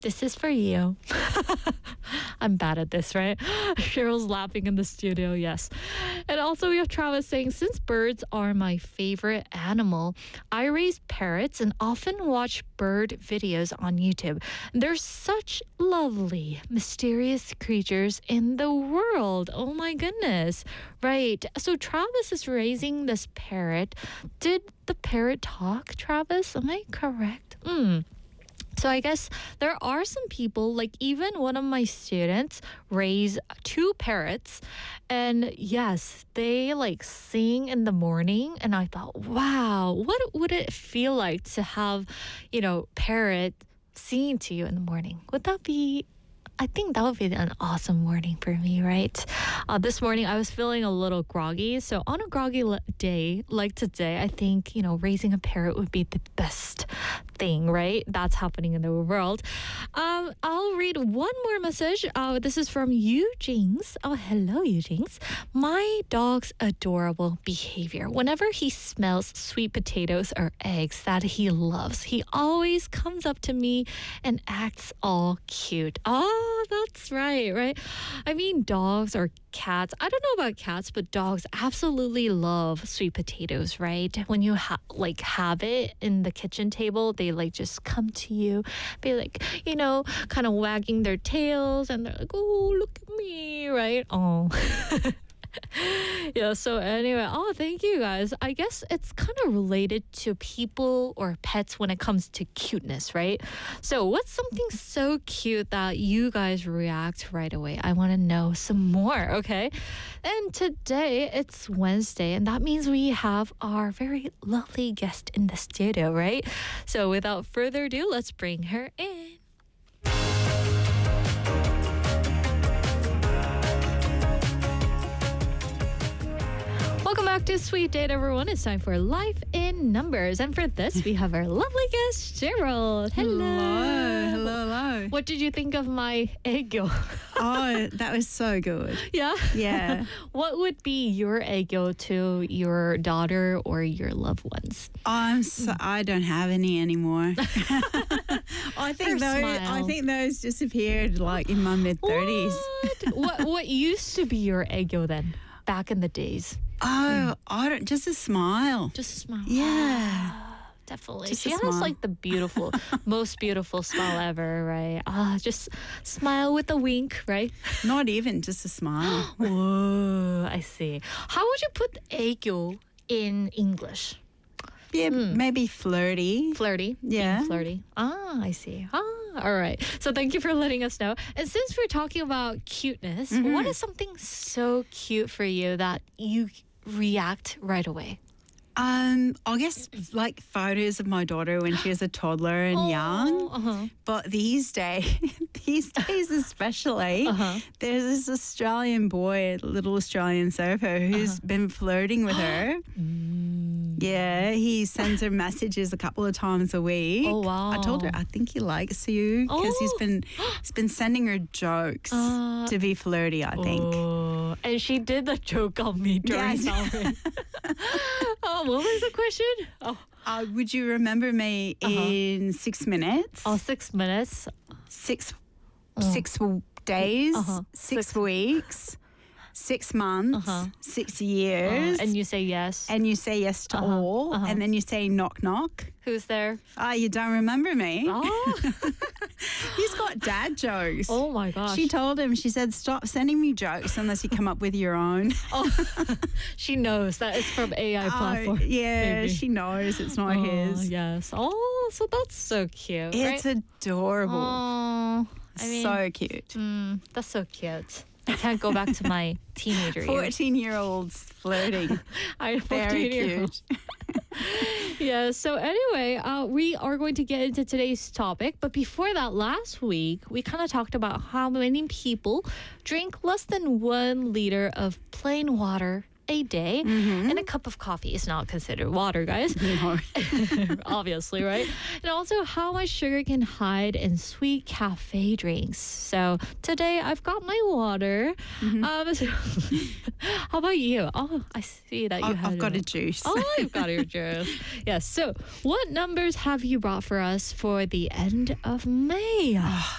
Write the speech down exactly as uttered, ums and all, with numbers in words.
This is for you. I'm bad at this, right? Cheryl's laughing in the studio, yes. And also we have Travis saying, since birds are my favorite animal, I raise parrots and often watch bird videos on YouTube. They're such lovely, mysterious creatures in the world. Oh my goodness. Right. So Travis is raising this parrot. Did the parrot talk, Travis? Am I correct? Hmm. So I guess there are some people, like even one of my students raised two parrots, and yes, they like sing in the morning, and I thought, wow, what would it feel like to have, you know, parrot singing to you in the morning? Would that be I think that would be an awesome morning for me, right? Uh, this morning, I was feeling a little groggy. So on a groggy le- day like today, I think, you know, raising a parrot would be the best thing, right? That's happening in the world. Um, I'll read one more message. Uh, this is from Eugene's. Oh, hello, Eugene's. My dog's adorable behavior. Whenever he smells sweet potatoes or eggs that he loves, he always comes up to me and acts all cute. Oh, that's right, right? I mean, dogs or cats, I don't know about cats, but dogs absolutely love sweet potatoes, right? When you ha- like have it in the kitchen table, they like just come to you, be like, you know, kind of wagging their tails, and they're like, oh, look at me, right? Oh. Yeah, so anyway, oh, thank you guys. I guess it's kind of related to people or pets when it comes to cuteness, right? So what's something so cute that you guys react right away? I want to know some more, okay? And today it's Wednesday, and that means we have our very lovely guest in the studio, right? So without further ado, let's bring her in. Welcome back to Sweet Date, everyone. It's time for Life in Numbers. And for this, we have our lovely guest, Cheryl. Hello. Hello, hello, hello. What did you think of my aegyo? Oh, that was so good. Yeah? Yeah. What would be your aegyo to your daughter or your loved ones? I'm so, I don't have any anymore. I think Her those smile. I think those disappeared like in my mid thirties. What? what? What used to be your aegyo then, back in the days? Oh, I don't just a smile. Just a smile. Yeah. Ah, definitely. Just she a has smile. like the beautiful, most beautiful smile ever, right? Ah, just smile with a wink, right? Not even just a smile. Whoa, I see. How would you put aegyo in English? Yeah, maybe flirty. Flirty? Yeah. Being flirty. Ah, I see. Ah, all right. So thank you for letting us know. And since we're talking about cuteness, what is something so cute for you that you react right away? Um, I guess like photos of my daughter when she was a toddler and young. Uh-huh. But these days, these days especially, Uh-huh. there's this Australian boy, little Australian surfer, who's been flirting with her. Yeah, he sends her messages a couple of times a week. Oh, wow. I told her I think he likes you because he's Oh. been he's been sending her jokes Uh, to be flirty. I think. Oh, and she did the joke on me during Yes. Salmon. Oh, what was the question? Oh, Uh, would you remember me in six minutes? oh, six minutes. six six w- days, Uh-huh. six, Six- weeks, six months, Uh-huh. six years, And you say yes. and you say yes to Uh-huh, all, uh-huh. and then you say knock knock. Who's there? Ah, you don't remember me? Oh, He's got dad jokes. oh my gosh. She told him, she said, stop sending me jokes unless you come up with your own. Oh, she knows that it's from A I Oh, platform. yeah, maybe. she knows it's not Oh, his. yes. Oh, so that's so cute. It's right? adorable. Oh, I mean, so cute. mm, that's so cute. I can't go back to my teenager years. fourteen-year-olds flirting. I Very cute. Yeah, so anyway, uh, we are going to get into today's topic. But before that, last week, we kind of talked about how many people drink less than one liter of plain water a day. And a cup of coffee is not considered water, guys. No. Obviously, right? And also how much sugar can hide in sweet cafe drinks. So today I've got my water. Um, so how about you? Oh, I see that you I- have I've got a juice. Oh, you've got your juice. Yes. So, what numbers have you brought for us for the end of May? Oh,